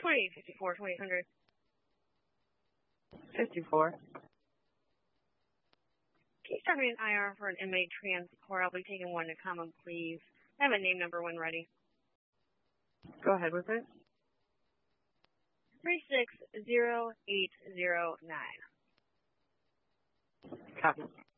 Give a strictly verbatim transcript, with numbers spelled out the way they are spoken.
twenty fifty-four, twenty hundred. fifty-four. Can you start me an I R for an inmate transport? I'll be taking one to common, please. I have a name number when ready. Go ahead with it. three six zero eight zero nine. Copy.